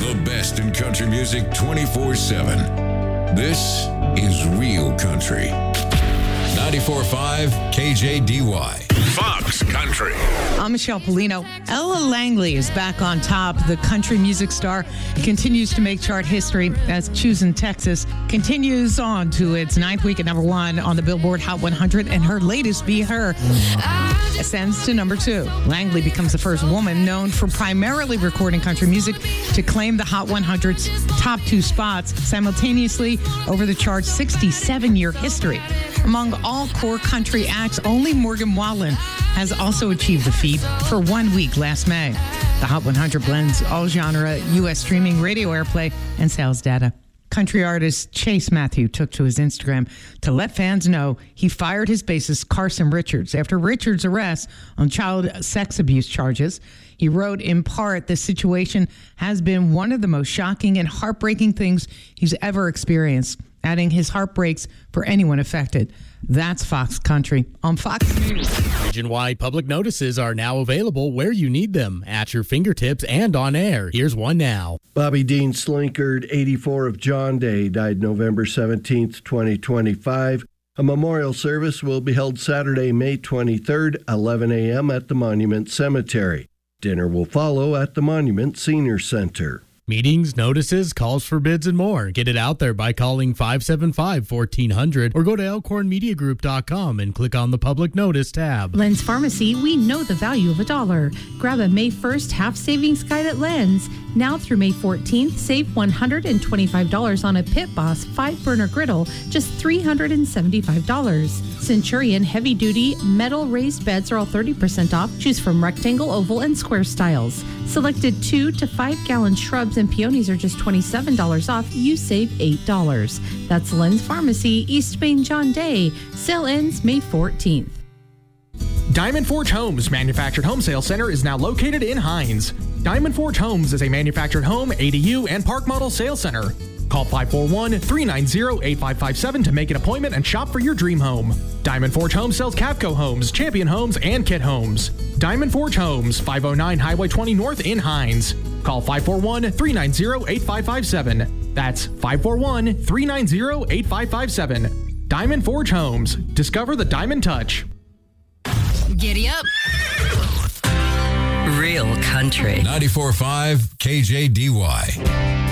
The best in country music 24/7. This is Real Country. 94.5 KJDY. Fox Country. I'm Michelle Polino. Ella Langley is back on top. The country music star continues to make chart history as Choosing Texas continues on to its 9th week at number 1 on the Billboard Hot 100, and her latest, Be Her, ascends to number 2. Langley becomes the first woman known for primarily recording country music to claim the Hot 100's top 2 spots simultaneously over the chart's 67-year history. Among all core country acts, only Morgan Wallen has also achieved the feat for 1 week last May. The Hot 100 blends all genre U.S. streaming, radio airplay, and sales data. Country artist Chase Matthew took to his Instagram to let fans know he fired his bassist Carson Richards after Richards' arrest on child sex abuse charges. He wrote, in part, "The situation has been one of the most shocking and heartbreaking things he's ever experienced," adding his heart breaks for anyone affected. That's Fox Country on Fox News. Region-wide public notices are now available where you need them, at your fingertips and on air. Here's one now. Bobby Dean Slinkard, 84 of John Day, died November 17th, 2025. A memorial service will be held Saturday, May 23rd, 11 a.m. at the Monument Cemetery. Dinner will follow at the Monument Senior Center. Meetings, notices, calls for bids, and more. Get it out there by calling 575-1400 or go to elkhornmediagroup.com and click on the Public Notice tab. Lens Pharmacy, we know the value of $1. Grab a May 1st half savings guide at Lens. Now through May 14th, save $125 on a Pit Boss 5-burner griddle, just $375. Centurion heavy-duty metal raised beds are all 30% off. Choose from rectangle, oval, and square styles. Selected 2 to 5 gallon shrubs and peonies are just $27 off. You save $8. That's Lens Pharmacy, East Main, John Day. Sale ends May 14th. Diamond Forge Homes Manufactured Home Sale Center is now located in Hines. Diamond Forge Homes is a manufactured home, ADU, and park model sales center. Call 541-390-8557 to make an appointment and shop for your dream home. Diamond Forge Homes sells Cavco Homes, Champion Homes, and Kit Homes. Diamond Forge Homes, 509 Highway 20 North in Hines. Call 541-390-8557. That's 541-390-8557. Diamond Forge Homes. Discover the Diamond Touch. Giddy up. Real Country. 94.5 KJDY.